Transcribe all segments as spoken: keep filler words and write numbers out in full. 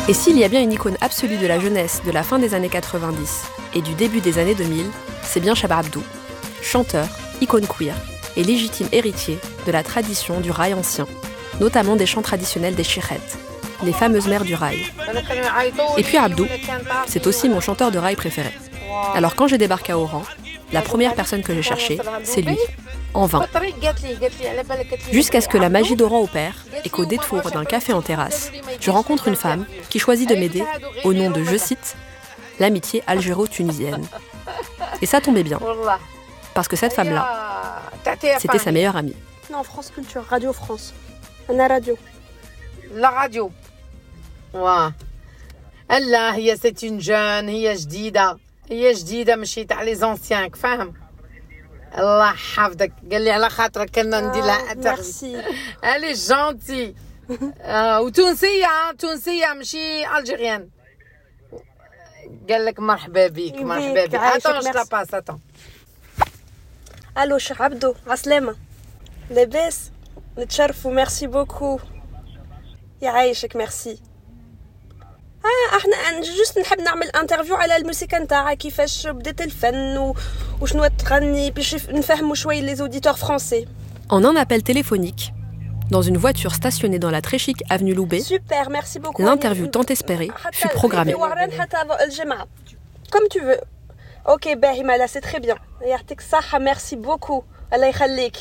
Et s'il y a bien une icône absolue de la jeunesse de la fin des années quatre-vingt-dix et du début des années deux mille, c'est bien Chaba Abdou, chanteur, icône queer et légitime héritier de la tradition du raï ancien, notamment des chants traditionnels des chichettes, les fameuses mères du raï. Et puis Abdou, c'est aussi mon chanteur de raï préféré. Alors quand j'ai débarqué à Oran, la première personne que j'ai cherchée, c'est lui, en vain. Jusqu'à ce que la magie d'Oran opère et qu'au détour d'un café en terrasse, je rencontre une femme qui choisit de m'aider au nom de, je cite, l'amitié algéro-tunisienne. Et ça tombait bien, parce que cette femme-là, c'était sa meilleure amie. Non, France Culture, Radio France. On a radio. La radio. Ouais. Allah, هي c'est une jeune, هي جديدة. هي جديدة مشي تاع les anciens, فاهم؟ الله يحفظك، قال لي على خاطرك كنا ندير لها ميرسي. Elle est gentille. وتونسية، تونسية مشي ألجيريان. قال لك مرحبا بيك، مرحبا بيك. Attends, je la passe, attends. الو شيخ عبدو، عسلامة. لاباس؟ نتشرفوا، ميرسي بوكو. يعيشك، ميرسي. اه احنا جوست نحب نعمل انترفيو على الموسيقى نتاعها، كيفاش بدات الفن و... وشنو تغني باش نفهموا شويه les auditeurs français. En un appel téléphonique, dans une voiture stationnée dans la très chic avenue Loubet, Super, merci beaucoup. L'interview tant espérée fut programmée. Comme tu veux. Ok, باهي مالا, c'est très bien. يعطيك الصحة, merci beaucoup. الله يخليك.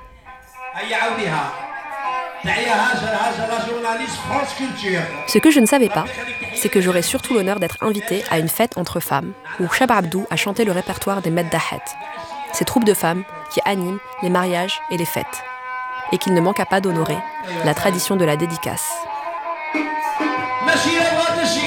Ce que je ne savais pas, c'est que j'aurais surtout l'honneur d'être invitée à une fête entre femmes, où Chaba Abdou a chanté le répertoire des Meddahet, ces troupes de femmes qui animent les mariages et les fêtes, et qu'il ne manqua pas d'honorer la tradition de la dédicace.